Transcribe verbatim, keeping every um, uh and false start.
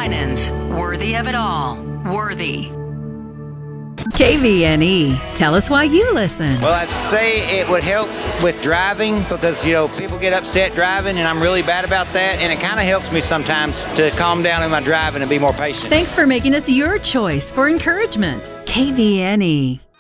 Winans, worthy of it all. Worthy. K V N E. Tell us why you listen. Well, I'd say it would help with driving because, you know, people get upset driving, and I'm really bad about that, and it kind of helps me sometimes to calm down in my driving and be more patient. Thanks for making us your choice for encouragement. K V N E.